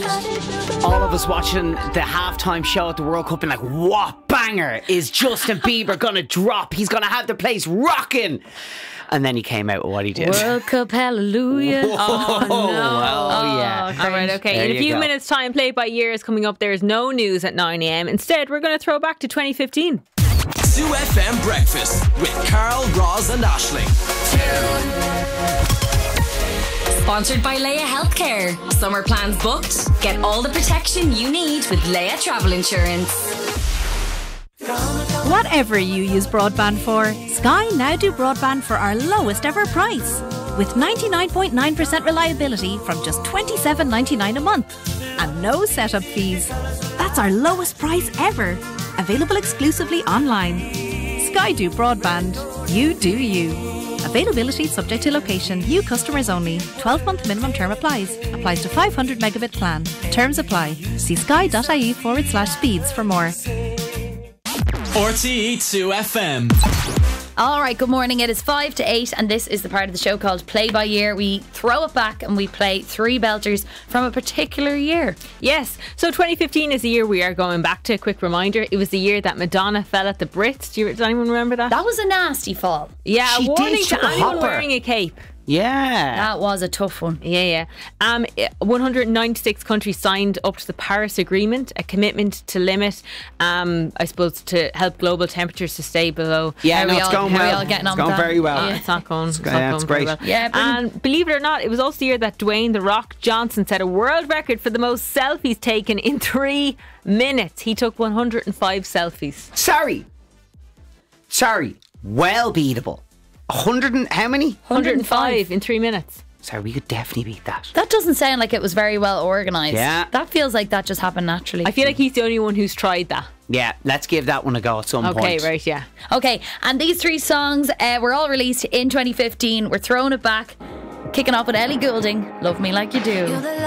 All of us watching the halftime show at the World Cup and like, what banger is Justin Bieber gonna drop? He's gonna have the place rocking. And then he came out with what he did. World Cup, hallelujah. Oh, no. Oh, yeah. All right, okay. There In a you few go. minutes' time, Play by Year is coming up. There's no news at 9 a.m. Instead, we're going to throw back to 2015. 2FM Breakfast with Carl, Roz and Ashling. Sponsored by Leia Healthcare. Summer plans booked? Get all the protection you need with Leia Travel Insurance. Whatever you use broadband for, Sky now do broadband for our lowest ever price. With 99.9% reliability from just $27.99 a month. And no setup fees. That's our lowest price ever. Available exclusively online. Sky do broadband. You do you. Availability subject to location. New customers only. 12-month minimum term applies. Applies to 500 megabit plan. Terms apply. See sky.ie/speeds for more. RTE 2FM. All right, good morning. It is 5 to 8 and this is the part of the show called Play by Year. We throw it back and we play three belters from a particular year. Yes, so 2015 is the year we are going back to. A quick reminder, it was the year that Madonna fell at the Brits. Does anyone remember that? That was a nasty fall. Yeah, She a warning did, she to took a anyone hopper. wearing a cape. Yeah. That was a tough one. Yeah. 196 countries signed up to the Paris Agreement, a commitment to limit, I suppose, to help global temperatures to stay below. Yeah, How no, we it's all- going how we well. all getting on It's with going that? very well. Yeah. It's not going. It's yeah, not going it's very great. well. Yeah, brilliant. And believe it or not, it was also the year that Dwayne "The Rock" Johnson set a world record for the most selfies taken in 3 minutes. He took 105 selfies. Sorry. Well beatable. 100 and how many? 105 in 3 minutes. Sorry, we could definitely beat that. That doesn't sound like it was very well organised. Yeah. That feels like that just happened naturally. I feel like he's the only one who's tried that. Yeah, let's give that one a go at some point. Okay, right, yeah. Okay, and these three songs were all released in 2015. We're throwing it back. Kicking off with Ellie Goulding, Love Me Like You Do.